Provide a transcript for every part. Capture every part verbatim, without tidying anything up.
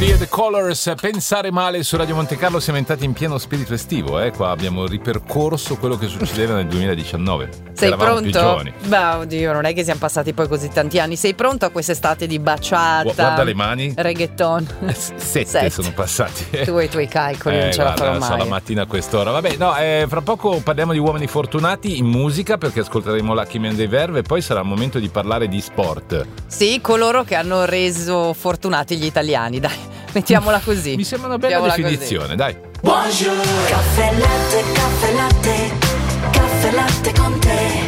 Melody e The Colors, Pensare male su Radio Monte Carlo. Siamo entrati in pieno spirito estivo, eh? Qua abbiamo ripercorso quello che succedeva nel duemiladiciannove. Sei Eravamo pronto? più giovani. Beh, oddio, non è che siamo passati poi così tanti anni. Sei pronto a quest'estate di baciata? Gu- Guarda le mani. Reggaeton. S- Sette, Sette. sono passati. Tu e i tuoi calcoli, Eh, non ce la guarda, farò so, mai. la mattina a quest'ora. Vabbè, no, eh, fra poco parliamo di uomini fortunati in musica, perché ascolteremo Lucky Man dei Verve e poi sarà il momento di parlare di sport. Sì, coloro che hanno reso fortunati gli italiani, dai, mettiamola così. Mi sembra una bella Mettiamola definizione, dai. Buongiorno. Caffè latte, caffè latte, caffè latte con te.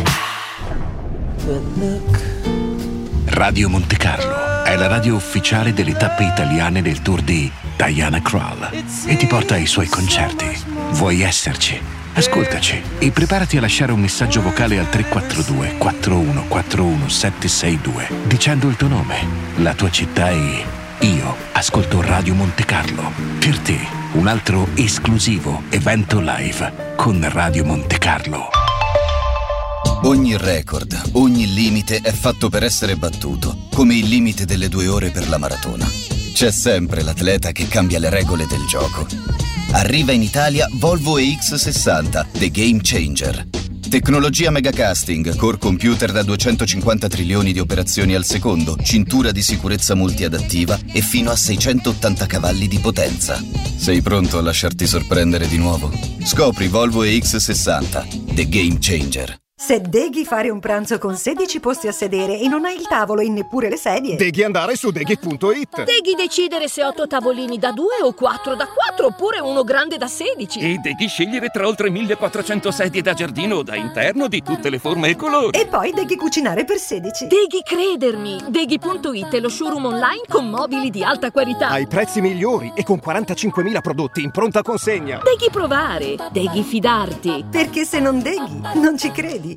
Radio Monte Carlo è la radio ufficiale delle tappe italiane del tour di Diana Krall e ti porta ai suoi concerti. Vuoi esserci? Ascoltaci e preparati a lasciare un messaggio vocale al tre quattro due quattro uno quattro uno sette sei due dicendo il tuo nome, la tua città e io ascolto Radio Monte Carlo. Per te un altro esclusivo evento live con Radio Monte Carlo. Ogni record, ogni limite è fatto per essere battuto, come il limite delle due ore per la maratona. C'è sempre l'atleta che cambia le regole del gioco. Arriva in Italia Volvo E X sessanta, The Game Changer. Tecnologia megacasting, core computer da duecentocinquanta trilioni di operazioni al secondo, cintura di sicurezza multiadattiva e fino a seicentottanta cavalli di potenza. Sei pronto a lasciarti sorprendere di nuovo? Scopri Volvo E X sessanta, The Game Changer. Se deghi fare un pranzo con sedici posti a sedere e non hai il tavolo e neppure le sedie, Deghi andare su deghi punto it. Deghi decidere se otto tavolini da due o quattro da quattro oppure uno grande da sedici. E deghi scegliere tra oltre millequattrocento sedie da giardino o da interno di tutte le forme e colori. e poi deghi cucinare per sedici. Deghi credermi. Deghi punto it è lo showroom online con mobili di alta qualità. Ai prezzi migliori e con quarantacinquemila prodotti in pronta consegna. Deghi provare. Deghi fidarti. Perché se non deghi, non ci credi.